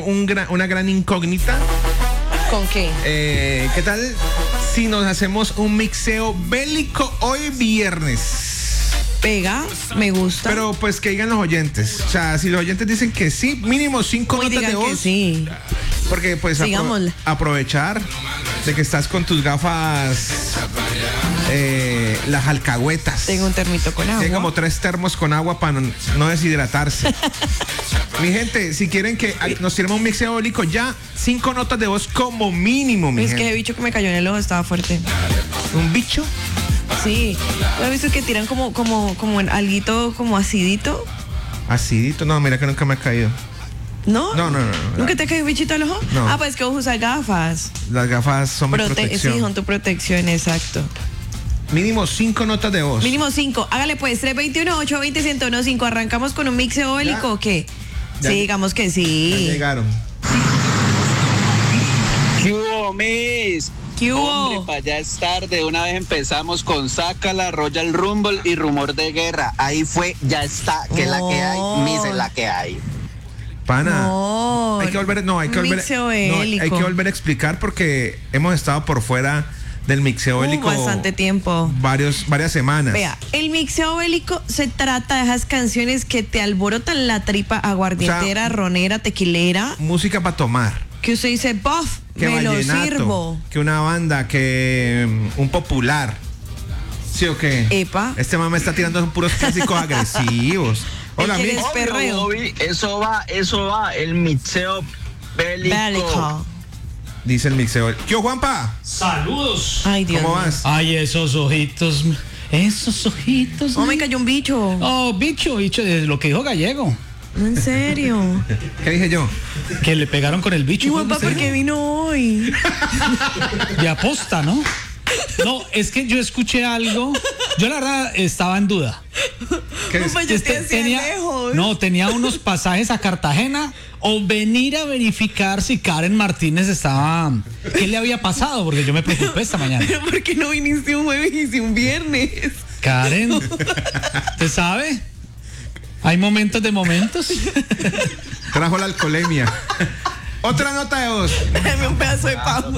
una gran incógnita. ¿Con qué? ¿Qué tal si nos hacemos un mixeo bélico hoy viernes? Pega, me gusta. Pero pues que digan los oyentes. O sea, si los oyentes dicen que sí, mínimo 5 Muy notas de digan que voz. sí. Porque pues Sigámosle. aprovechar de que estás con tus gafas, las alcahuetas. Tengo un termito con agua. Tiene como 3 termos con agua para no deshidratarse. Mi gente, si quieren que nos tiremos un mixeo bélico, ya 5 notas de voz como mínimo, mi Es gente. que el bicho que me cayó en el ojo estaba fuerte. ¿Un bicho? Sí. ¿Lo has visto que tiran como en alguito como acidito? Acidito, no, mira que nunca me ha caído. ¿No? No. ¿Nunca te cae un bichito al ojo? No. Ah, pues que vos usas gafas. Las gafas son mi protección. Sí, son tu protección, exacto. Mínimo 5 notas de voz. Mínimo 5. Hágale pues, 321-820-1015. ¿Arrancamos con un mixeo bélico o qué? Ya. Sí, digamos que sí. Ya llegaron. ¿Qué hubo, Miss? ¿Qué hubo? Hombre, para ya es tarde. Una vez empezamos con Sácala, Royal Rumble y Rumor de Guerra. Ahí fue, ya está. Que es la que hay, Miss es la que hay. Pana. No, Hay que volver, mixeo hay bélico. que volver a explicar porque hemos estado por fuera del mixeo bélico bastante tiempo. varias semanas. Vea, el mixeo bélico se trata de esas canciones que te alborotan la tripa aguardientera, O sea, ronera, tequilera, Música para tomar. que usted dice, buff, Que me lo vallenato, sirvo. que una banda, que un popular. ¿Sí o qué? Epa. Este man me está tirando puros clásicos agresivos. Hola, ¿Qué Mix. quieres? Perreo. Bobby, eso va, el mixeo bélico. Bélico. Dice el mixeo. ¿Qué, Juanpa? Saludos. Ay, Dios ¿Cómo mío. vas? Ay, esos ojitos. Esos ojitos. Oh, me cayó un bicho. Oh, bicho, es lo que dijo Gallego. En serio. ¿Qué dije yo? Que le pegaron con el bicho. Y ¿fue Juanpa, lo que ¿por usted qué vino hoy? dijo? De aposta, ¿no? No, es que yo escuché algo. Yo la verdad estaba en duda. ¿Qué es? Juanpa, yo estoy hacia lejos. Tenía unos pasajes a Cartagena o venir a verificar si Karen Martínez estaba. ¿Qué le había pasado? Porque yo me preocupé esta mañana. Pero ¿por qué no viniste un jueves y si un viernes? Karen, ¿usted sabe? Hay momentos de momentos. Trajo la alcoholemia. Otra nota de voz. Dame un pedazo de pan.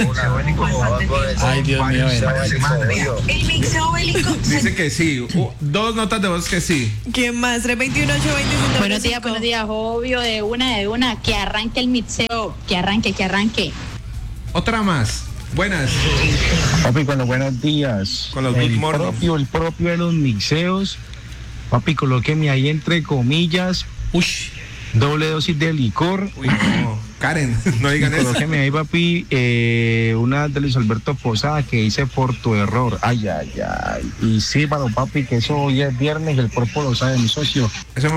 Ay, Dios mío. El mixeo bélico. Dice que sí. 2 notas de voz que sí. ¿Quién más? 321-820-1015. Buenos días, obvio, de una, que arranque el mixeo, que arranque. Otra más. Buenas. Papi, con los buenos días. Con los good morning. El propio de los mixeos. Papi, colóqueme ahí entre comillas, Uy. doble dosis de licor. Uy, no. Karen, no digan eso. Colóqueme ahí, papi, una de Luis Alberto Posada que hice por tu error. Ay. Y sí, papi, que eso hoy es viernes y el cuerpo lo sabe, mi socio. Eso me